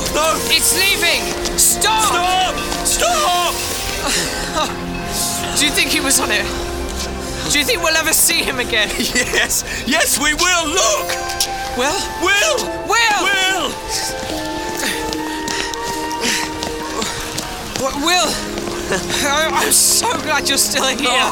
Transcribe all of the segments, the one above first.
No! It's leaving! Stop! Stop! Do you think he was on it? Do you think we'll ever see him again? Yes, we will! Look! Will? Will! Will! Will! I'm so glad you're still here.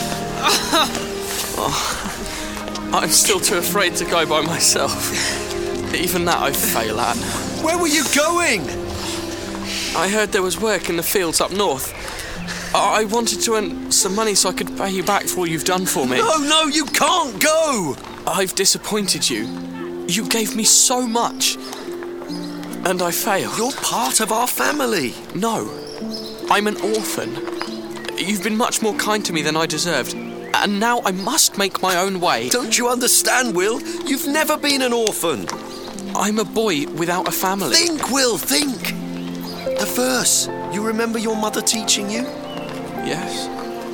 I'm still too afraid to go by myself. Even that I fail at. Where were you going? I heard there was work in the fields up north. I wanted to earn some money so I could pay you back for all you've done for me. No, you can't go! I've disappointed you. You gave me so much. And I failed. You're part of our family. No. I'm an orphan. You've been much more kind to me than I deserved. And now I must make my own way. Don't you understand, Will? You've never been an orphan. I'm a boy without a family. Think, Will, think. The verse. You remember your mother teaching you? Yes.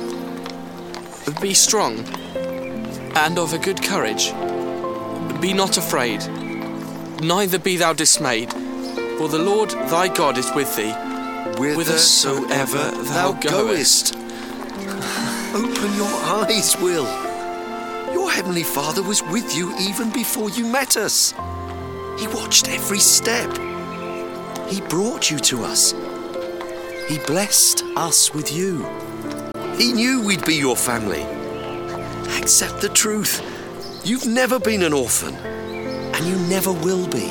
Be strong and of a good courage. Be not afraid, neither be thou dismayed, for the Lord thy God is with thee, whithersoever thou goest. Open your eyes, Will. Your Heavenly Father was with you even before you met us. He watched every step. He brought you to us. He blessed us with you. He knew we'd be your family. Accept the truth. You've never been an orphan, and you never will be.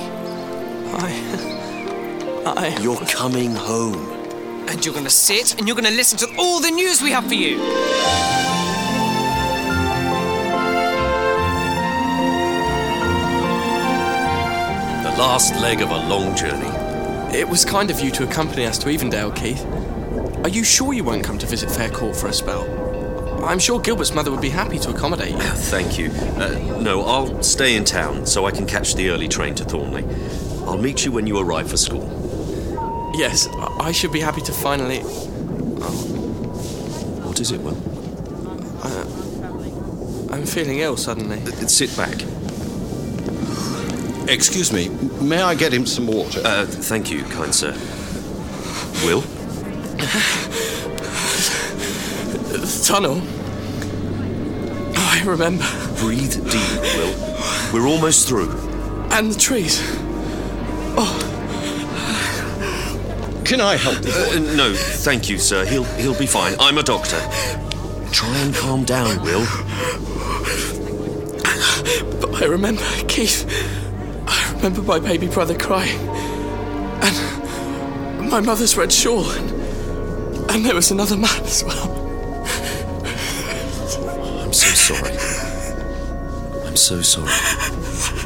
You're coming home. And you're going to sit and you're going to listen to all the news we have for you. The last leg of a long journey. It was kind of you to accompany us to Evendale, Keith. Are you sure you won't come to visit Faircourt for a spell? I'm sure Gilbert's mother would be happy to accommodate you. Thank you. No, I'll stay in town so I can catch the early train to Thornley. I'll meet you when you arrive for school. Yes, I should be happy to finally... What is it, Will? I'm feeling ill suddenly. Sit back. Excuse me, may I get him some water? Thank you, kind sir. Will? The tunnel. Oh, I remember. Breathe deep, Will. We're almost through. And the trees. Can I help you? No, thank you, sir. He'll be fine. I'm a doctor. Try and calm down, Will. But I remember, Keith. I remember my baby brother crying. And my mother's red shawl. And there was another man as well. I'm so sorry. I'm so sorry.